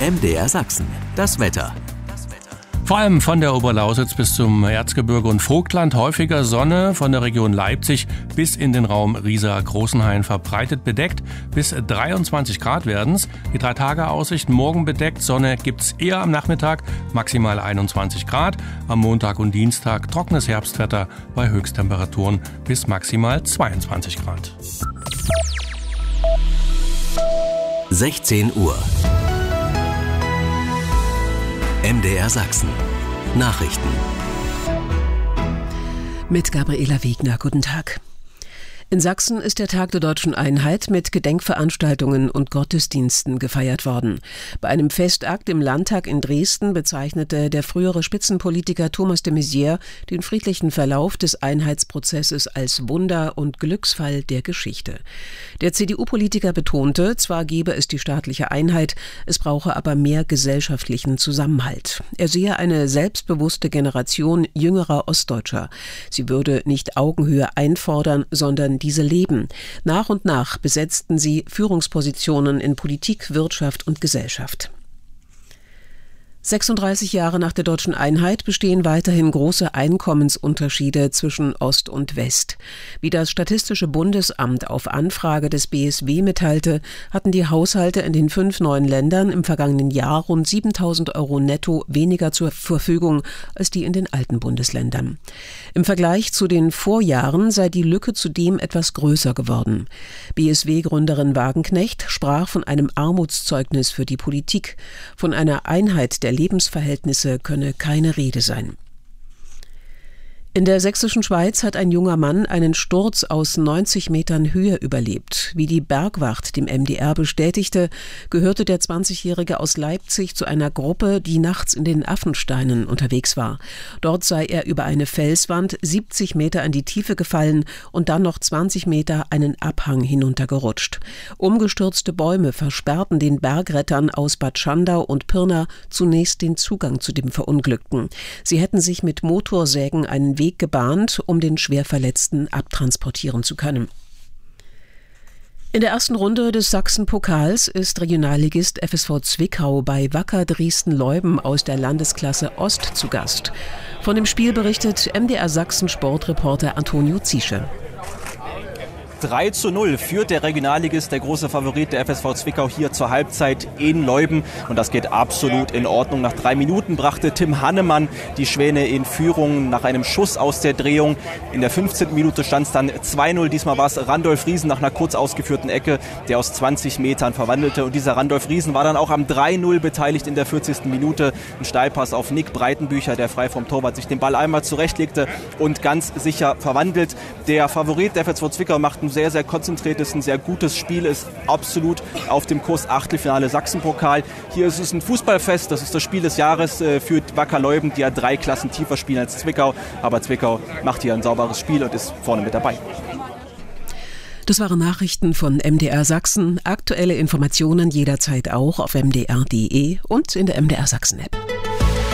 MDR Sachsen, das Wetter. Vor allem von der Oberlausitz bis zum Erzgebirge und Vogtland häufiger Sonne, von der Region Leipzig bis in den Raum Riesa-Großenhain verbreitet bedeckt. Bis 23 Grad werden's. Die 3-Tage-Aussicht: morgen bedeckt, Sonne gibt's eher am Nachmittag, maximal 21 Grad. Am Montag und Dienstag trockenes Herbstwetter bei Höchsttemperaturen bis maximal 22 Grad. 16 Uhr. MDR Sachsen. Nachrichten. Mit Gabriela Wegner. Guten Tag. In Sachsen ist der Tag der Deutschen Einheit mit Gedenkveranstaltungen und Gottesdiensten gefeiert worden. Bei einem Festakt im Landtag in Dresden bezeichnete der frühere Spitzenpolitiker Thomas de Maizière den friedlichen Verlauf des Einheitsprozesses als Wunder und Glücksfall der Geschichte. Der CDU-Politiker betonte, zwar gebe es die staatliche Einheit, es brauche aber mehr gesellschaftlichen Zusammenhalt. Er sehe eine selbstbewusste Generation jüngerer Ostdeutscher. Sie würde nicht Augenhöhe einfordern, sondern diese leben. Nach und nach besetzten sie Führungspositionen in Politik, Wirtschaft und Gesellschaft. 36 Jahre nach der deutschen Einheit bestehen weiterhin große Einkommensunterschiede zwischen Ost und West. Wie das Statistische Bundesamt auf Anfrage des BSW mitteilte, hatten die Haushalte in den 5 neuen Ländern im vergangenen Jahr rund 7.000 € netto weniger zur Verfügung als die in den alten Bundesländern. Im Vergleich zu den Vorjahren sei die Lücke zudem etwas größer geworden. BSW-Gründerin Wagenknecht sprach von einem Armutszeugnis für die Politik, von einer Einheit der Lebensverhältnisse könne keine Rede sein. In der sächsischen Schweiz hat ein junger Mann einen Sturz aus 90 Metern Höhe überlebt. Wie die Bergwacht dem MDR bestätigte, gehörte der 20-Jährige aus Leipzig zu einer Gruppe, die nachts in den Affensteinen unterwegs war. Dort sei er über eine Felswand 70 Meter in die Tiefe gefallen und dann noch 20 Meter einen Abhang hinuntergerutscht. Umgestürzte Bäume versperrten den Bergrettern aus Bad Schandau und Pirna zunächst den Zugang zu dem Verunglückten. Sie hätten sich mit Motorsägen einen Weg gebahnt, um den Schwerverletzten abtransportieren zu können. In der ersten Runde des Sachsen-Pokals ist Regionalligist FSV Zwickau bei Wacker Dresden-Leubben aus der Landesklasse Ost zu Gast. Von dem Spiel berichtet MDR Sachsen-Sportreporter Antonio Ziesche. 3:0 führt der Regionalligist, der große Favorit der FSV Zwickau, hier zur Halbzeit in Leubben. Und das geht absolut in Ordnung. Nach 3 Minuten brachte Tim Hannemann die Schwäne in Führung nach einem Schuss aus der Drehung. In der 15. Minute stand es dann 2:0. Diesmal war es Randolph Riesen nach einer kurz ausgeführten Ecke, der aus 20 Metern verwandelte. Und dieser Randolph Riesen war dann auch am 3:0 beteiligt in der 40. Minute. Ein Steilpass auf Nick Breitenbücher, der frei vom Torwart sich den Ball einmal zurechtlegte und ganz sicher verwandelt. Der Favorit der FSV Zwickau macht ein sehr, sehr konzentriertes, ein sehr gutes Spiel, ist absolut auf dem Kurs Achtelfinale Sachsenpokal. Hier ist es ein Fußballfest, das ist das Spiel des Jahres für Wacker Leubben, die ja 3 Klassen tiefer spielen als Zwickau. Aber Zwickau macht hier ein sauberes Spiel und ist vorne mit dabei. Das waren Nachrichten von MDR Sachsen. Aktuelle Informationen jederzeit auch auf mdr.de und in der MDR Sachsen App.